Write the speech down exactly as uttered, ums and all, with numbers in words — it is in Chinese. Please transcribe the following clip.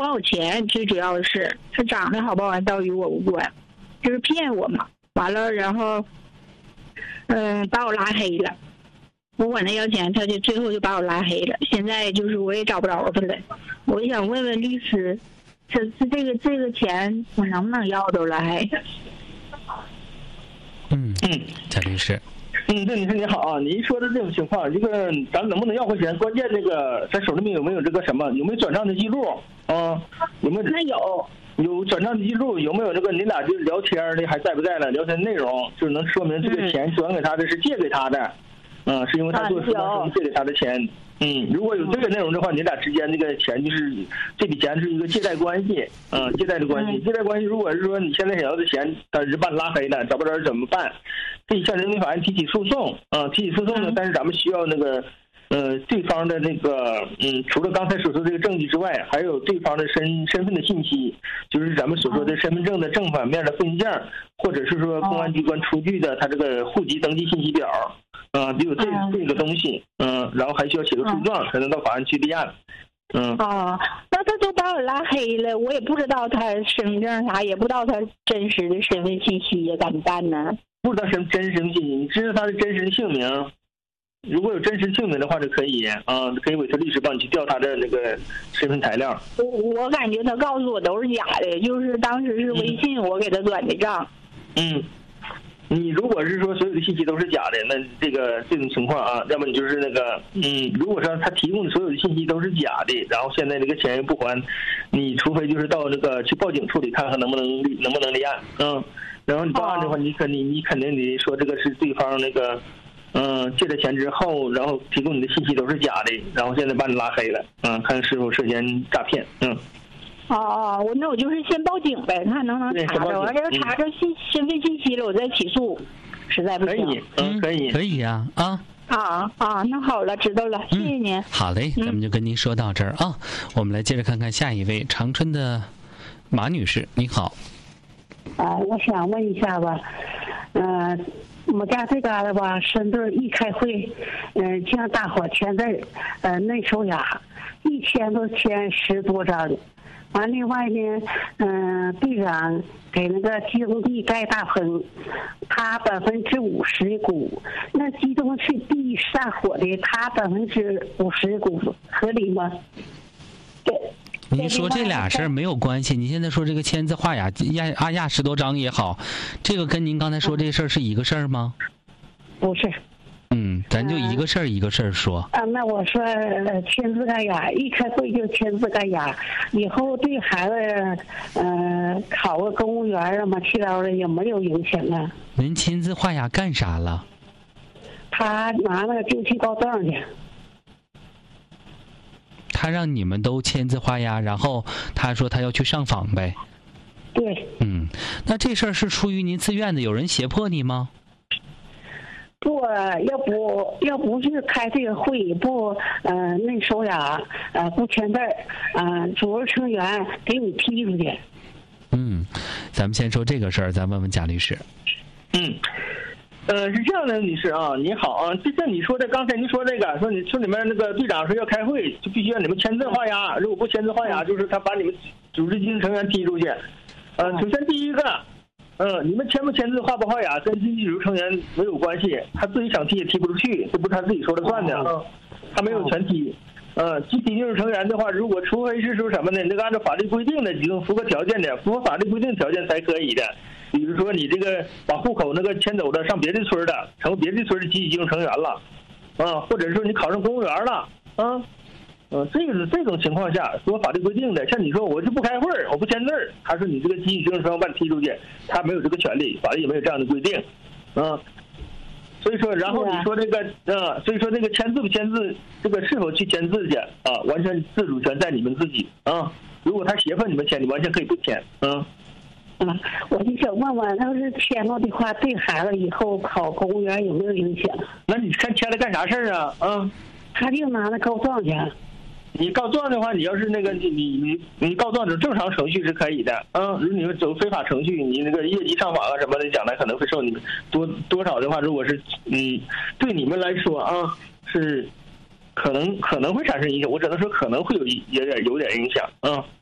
管我钱，最主要的是他长得好不好倒与我无关，就是骗我嘛。完了，然后，嗯、呃，把我拉黑了。我管他要钱，他就最后就把我拉黑了。现在就是我也找不着他了。我想问问律师，这这个这个钱我能不能要到了？还？ 嗯嗯，贾律师。 嗯，对，你说你好啊，您说的这种情况，这个咱能不能要回钱？关键这个咱手里面有没有这个什么，有没有转账的记录啊？有没有？ 那有， 有转账的记录，有没有这个你俩就聊天的还在不在了？聊天内容就是能说明这个钱转给他的是借给他的，嗯、呃，是因为他做什么生意借给他的钱。嗯，如果有这个内容的话，你俩之间这个钱就是这笔钱是一个借贷关系，嗯、呃，借贷的关系。借贷关系如果是说你现在想要的钱，但是把你拉黑了，找不着人怎么办？可以向人民法院提起诉讼啊、呃，提起诉讼呢，但是咱们需要那个呃对方的那个嗯，除了刚才所说的这个证据之外，还有对方的身身份的信息，就是咱们所说的身份证的正反面的附件，或者是说公安机关出具的他这个户籍登记信息表。啊，得有这这个东西，嗯，然后还需要写个诉状，才能到法院去立案。嗯。 哦，那他都把我拉黑了，我也不知道他身份证啥，也不知道他真实的身份信息，怎么办呢？ 不知道身真实信息，你知道他的真实的姓名？如果有真实姓名的话，就可以啊，可以委托律师帮你去调他的那个身份材料。 我我感觉他告诉我都是假的，就是当时是微信我给他转的账。 嗯。你如果是说所有的信息都是假的，那这个这种情况啊，要么你就是那个，嗯，如果说他提供的所有的信息都是假的，然后现在这个钱又不还，你除非就是到那个去报警处理，看看能不能能不能立案，嗯，然后你报案的话，你肯你你肯定得说这个是对方那个，嗯，借了钱之后，然后提供你的信息都是假的，然后现在把你拉黑了，嗯，看是否涉嫌诈骗，嗯。 哦哦，我那我就是先报警呗，看能不能查着，完了查着信身份信息了，我再起诉，实在不行。 可以，嗯，可以， 可以呀，啊。 啊啊，那好了，知道了，谢谢您。 嗯、好嘞，咱们就跟您说到这儿啊、嗯。我们来接着看看下一位，长春的马女士，你好。 啊，我想问一下吧，嗯、呃，我们家这嘎达吧，深圳一开会，嗯、呃，向大伙签字，呃，内收押，一签都签十多张。完，另外呢，嗯、呃，队长给那个机动地盖大棚，他百分之五十股，那机动地上火的，他百分之五十股，合理吗？对。 您说这俩事儿没有关系，你现在说这个签字画押压阿压十多张也好，这个跟您刚才说这事儿是一个事儿吗？ 不是。 嗯，咱就一个事儿一个事儿说。 啊，那我说呃签字盖押，一开会就签字盖押，以后对孩子呃考个公务员啊嘛，去了有没有影响啊？ 您签字画押干啥了？ 他拿那个就去告状去。 他让你们都签字画押，然后他说他要去上访呗。 对。 嗯，那这事儿是出于您自愿的，有人胁迫你吗？ 不，要不要不是开这个会，不呃内收押，呃不签字，呃组织成员给你踢出去。 嗯，咱们先说这个事儿，咱问问贾律师。 嗯。呃，是这样的，女士啊，你好啊，就像你说的，刚才您说这个，说你说你们那个队长说要开会，就必须让你们签字画押，如果不签字画押，就是他把你们组织经济成员踢出去。呃，首先第一个，嗯，你们签不签字画不画押跟经济组织成员没有关系，他自己想踢也踢不出去，这不是他自己说了算的啊，他没有权踢。呃，集体经济成员的话，如果除非是说什么呢？那个按照法律规定的几种符合条件的，符合法律规定条件才可以的。比如说你这个把户口那个迁走了，上别的村的，成为别的村的集体经济成员了，啊，或者说你考上公务员了，啊，呃，这个是这种情况下符合法律规定的。像你说我就不开会，我不签字，他说你这个集体经济成员把你踢出去，他没有这个权利，法律也没有这样的规定，啊。所以说，然后你说这个，啊，所以说这个签字不签字，这个是否去签字去啊，完全自主权在你们自己啊。如果他胁迫你们签，你完全可以不签，嗯。 嗯，我就想问问，要是签了的话，对孩子以后考公务员有没有影响？ 那你看签了干啥事儿啊？啊， 他就拿那告状去。 你告状的话，你要是那个你你你你告状的正常程序是可以的，啊，如果你们走非法程序，你那个业绩上访啊什么的，将来可能会受你们多多少的话，如果是嗯对你们来说啊是可能可能会产生影响，我只能说可能会有有点有点影响啊。